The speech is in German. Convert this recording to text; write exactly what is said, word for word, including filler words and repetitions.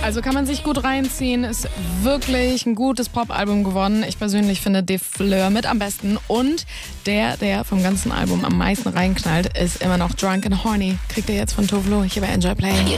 Also kann man sich gut reinziehen, ist wirklich ein gutes Pop-Album geworden. Ich persönlich finde De Fleur mit am besten. Und der, der vom ganzen Album am meisten reinknallt, ist immer noch Drunk and Horny. Kriegt ihr jetzt von Tove Lo hier bei Enjoy Playing.